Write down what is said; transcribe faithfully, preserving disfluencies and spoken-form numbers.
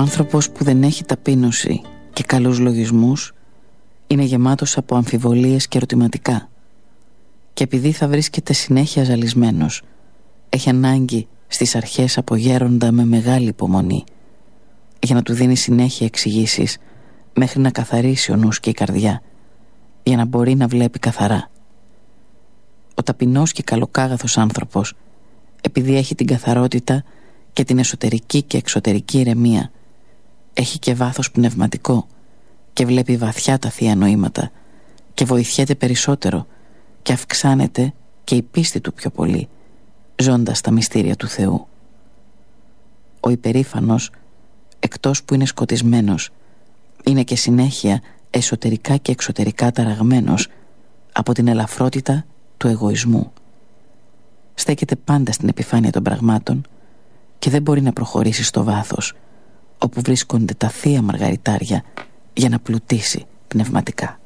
άνθρωπος που δεν έχει ταπείνωση και καλούς λογισμούς είναι γεμάτος από αμφιβολίες και ερωτηματικά, και επειδή θα βρίσκεται συνέχεια ζαλισμένος, έχει ανάγκη στις αρχές από γέροντα με μεγάλη υπομονή, για να του δίνει συνέχεια εξηγήσεις μέχρι να καθαρίσει ο νους και η καρδιά, για να μπορεί να βλέπει καθαρά. Ο ταπεινός και καλοκάγαθος άνθρωπος, επειδή έχει την καθαρότητα και την εσωτερική και εξωτερική ηρεμία, έχει και βάθος πνευματικό και βλέπει βαθιά τα θεία νοήματα και βοηθιέται περισσότερο και αυξάνεται και η πίστη του πιο πολύ, ζώντας τα μυστήρια του Θεού. Ο υπερήφανος, εκτός που είναι σκοτισμένος, είναι και συνέχεια εσωτερικά και εξωτερικά ταραγμένος από την ελαφρότητα του εγωισμού. Στέκεται πάντα στην επιφάνεια των πραγμάτων και δεν μπορεί να προχωρήσει στο βάθος, όπου βρίσκονται τα θεία μαργαριτάρια, για να πλουτίσει πνευματικά.